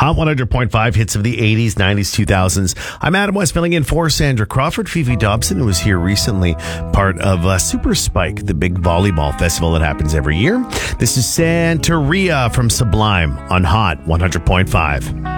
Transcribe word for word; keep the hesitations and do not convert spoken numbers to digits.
Hot one hundred point five hits of the eighties, nineties, two thousands. I'm Adam West filling in for Sandra Crawford. Fifi Dobson, who was here recently, part of uh, Super Spike, the big volleyball festival that happens every year. This is Santeria from Sublime on Hot one hundred point five.